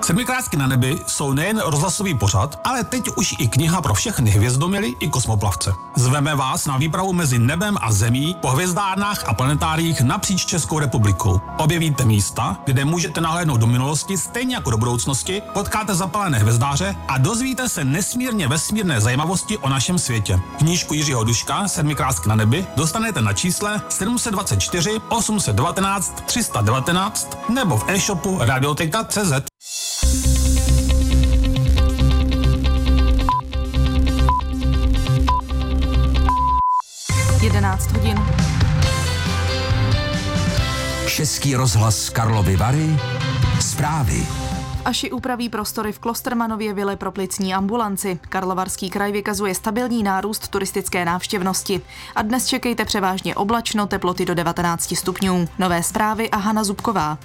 Sedmikrásky na nebi jsou nejen rozhlasový pořad, ale teď už i kniha pro všechny hvězdomily i kosmoplavce. Zveme vás na výpravu mezi nebem a zemí po hvězdárnách a planetáriích napříč Českou republikou. Objevíte místa, kde můžete nahlédnout do minulosti stejně jako do budoucnosti, potkáte zapalené hvězdáře a dozvíte se nesmírně vesmírné zajímavosti o našem světě. Knížku Jiřího Duška Sedmikrásky na nebi dostanete na čísle 724 819 319 nebo v e-shopu Radioteka.cz. 11 hodin. Český rozhlas Karlovy Vary. Zprávy. Aši upraví prostory v Klostermanově vile pro plicní ambulanci. Karlovarský kraj vykazuje stabilní nárůst turistické návštěvnosti. A dnes čekejte převážně oblačno, teploty do 19 stupňů. Nové zprávy a Hana Zubková.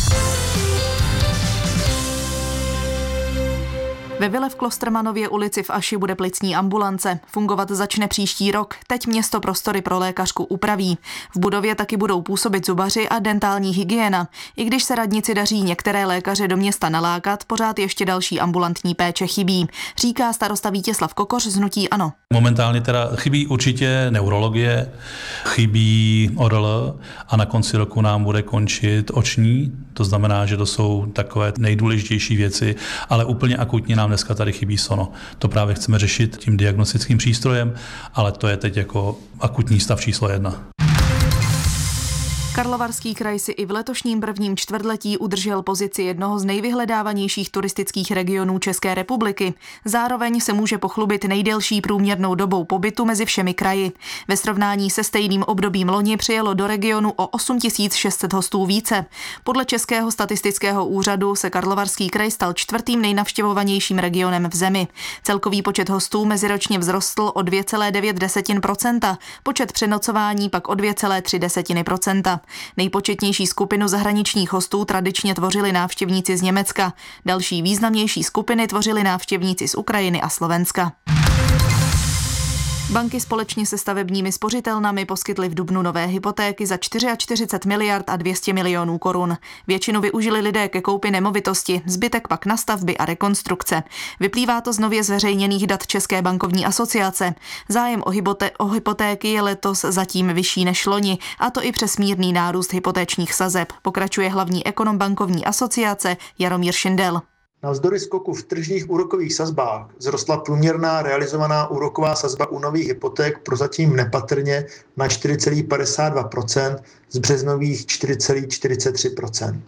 Ve vile v Klostermanově ulici v Aši bude plicní ambulance. Fungovat začne příští rok. Teď město prostory pro lékařku upraví. V budově taky budou působit zubaři a dentální hygiena. I když se radnici daří některé lékaře do města nalákat, pořád ještě další ambulantní péče chybí, říká starosta Vítězslav Kokoř z hnutí ANO. Momentálně teda chybí určitě neurologie, chybí ORL a na konci roku nám bude končit oční. To znamená, že to jsou takové nejdůležitější věci, ale úplně akutně nám dneska tady chybí sono. To právě chceme řešit tím diagnostickým přístrojem, ale to je teď jako akutní stav číslo 1. Karlovarský kraj si i v letošním prvním čtvrtletí udržel pozici jednoho z nejvyhledávanějších turistických regionů České republiky. Zároveň se může pochlubit nejdelší průměrnou dobou pobytu mezi všemi kraji. Ve srovnání se stejným obdobím loni přijelo do regionu o 8600 hostů více. Podle Českého statistického úřadu se Karlovarský kraj stal čtvrtým nejnavštěvovanějším regionem v zemi. Celkový počet hostů meziročně vzrostl o 2,9%, počet přenocování pak o 2,3%. Nejpočetnější skupinu zahraničních hostů tradičně tvořili návštěvníci z Německa. Další významnější skupiny tvořili návštěvníci z Ukrajiny a Slovenska. Banky společně se stavebními spořitelnami poskytly v dubnu nové hypotéky za 44 miliard a 200 milionů korun. Většinu využili lidé ke koupi nemovitosti, zbytek pak na stavby a rekonstrukce. Vyplývá to z nově zveřejněných dat České bankovní asociace. Zájem o hypotéky je letos zatím vyšší než loni, a to i přes mírný nárůst hypotéčních sazeb, pokračuje hlavní ekonom bankovní asociace Jaromír Šindel. Navzdory skoku v tržních úrokových sazbách vzrostla průměrná realizovaná úroková sazba u nových hypoték prozatím nepatrně na 4,52% z březnových 4,43%.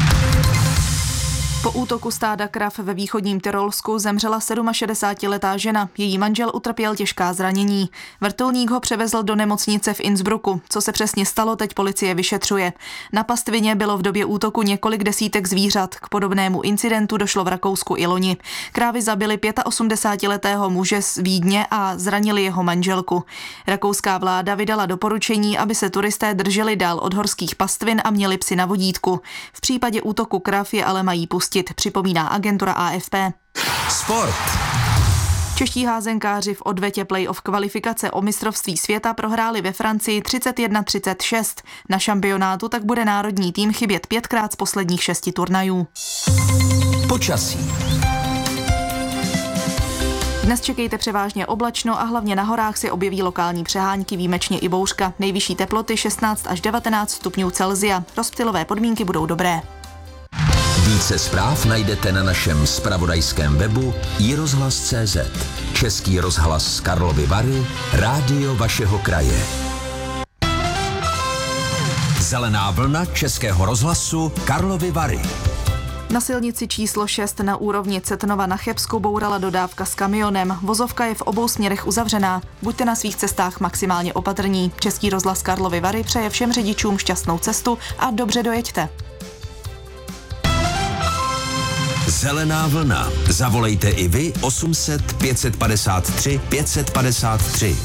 Po útoku stáda krav ve východním Tyrolsku zemřela 67letá žena. Její manžel utrpěl těžká zranění. Vrtulník ho převezl do nemocnice v Innsbrucku. Co se přesně stalo, teď policie vyšetřuje. Na pastvině bylo v době útoku několik desítek zvířat. K podobnému incidentu došlo v Rakousku i loni. Krávy zabily 85letého muže z Vídně a zranili jeho manželku. Rakouská vláda vydala doporučení, aby se turisté drželi dál od horských pastvin a měli psy na vodítku. V případě útoku krav je ale mají pustit, připomíná agentura AFP. Sport. Čeští házenkáři v odvetě play-off kvalifikace o mistrovství světa prohráli ve Francii 31-36. Na šampionátu tak bude národní tým chybět 5krát z posledních 6 turnajů. Počasí. Dnes čekejte převážně oblačno a hlavně na horách si objeví lokální přehánky, výjimečně i bouřka. Nejvyšší teploty 16 až 19 stupňů Celsia. Rozptylové podmínky budou dobré. Více zpráv najdete na našem zpravodajském webu iRozhlas.cz. Český rozhlas Karlovy Vary, rádio vašeho kraje. Zelená vlna Českého rozhlasu Karlovy Vary. Na silnici číslo 6 na úrovni Cetnova na Chebsku bourala dodávka s kamionem. Vozovka je v obou směrech uzavřená. Buďte na svých cestách maximálně opatrní. Český rozhlas Karlovy Vary přeje všem řidičům šťastnou cestu a dobře dojeďte. Zelená vlna. Zavolejte i vy 800 553 553.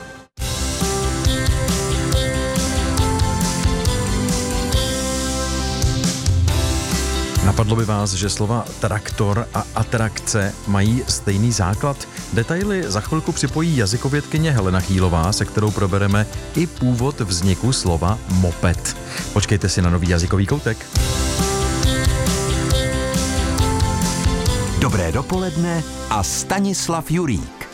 Napadlo by vás, že slova traktor a atrakce mají stejný základ? Detaily za chvilku připojí jazykovědkyně Helena Chýlová, se kterou probereme i původ vzniku slova moped. Počkejte si na nový jazykový koutek. Dobré dopoledne a Stanislav Jurík.